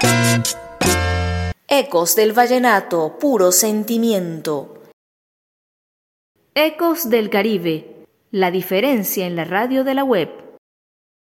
Ecos del vallenato, puro sentimiento. Ecos del Caribe, la diferencia en la radio de la web.